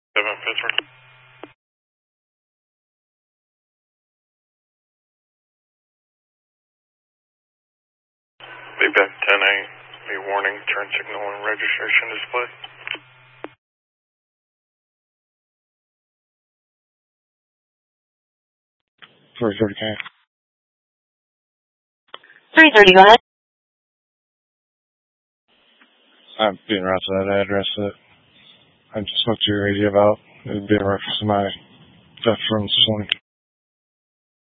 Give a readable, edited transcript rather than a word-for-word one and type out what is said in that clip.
7 Pittsburgh. Be back 10-8. Be warning, turn signal and registration display. For 30K. 330, go ahead. I'm being routed to that address that I just spoke to your radio about. It would be a reference to my theft from this morning.